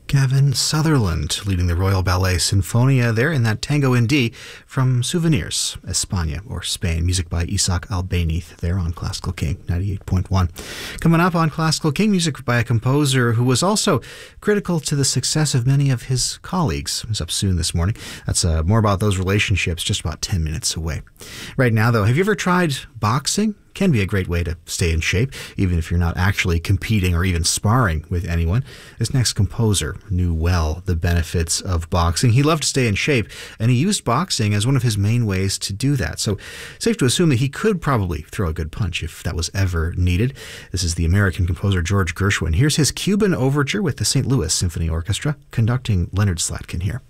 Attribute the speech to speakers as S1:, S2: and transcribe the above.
S1: Kevin Sutherland leading the Royal Ballet Sinfonia there in that Tango in D from Souvenirs, España, or Spain. Music by Isaac Albéniz there on Classical King 98.1. Coming up on Classical King, music by a composer who was also critical to the success of many of his colleagues. It's up soon this morning. That's more about those relationships just about 10 minutes away. Right now, though, have you ever tried boxing? Can be a great way to stay in shape, even if you're not actually competing or even sparring with anyone. This next composer knew well the benefits of boxing. He loved to stay in shape, and he used boxing as one of his main ways to do that. So safe to assume that he could probably throw a good punch if that was ever needed. This is the American composer George Gershwin. Here's his Cuban Overture with the St. Louis Symphony Orchestra, conducting Leonard Slatkin here.